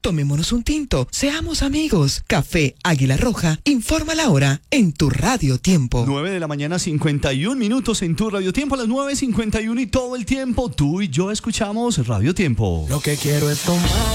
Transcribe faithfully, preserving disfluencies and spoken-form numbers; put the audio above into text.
Tomémonos un tinto, seamos amigos. Café Águila Roja, informa la hora en tu Radio Tiempo. nueve de la mañana, cincuenta y un minutos en tu Radio Tiempo. A las nueve cincuenta y uno y todo el tiempo, tú y yo escuchamos Radio Tiempo. Lo que quiero es tomar.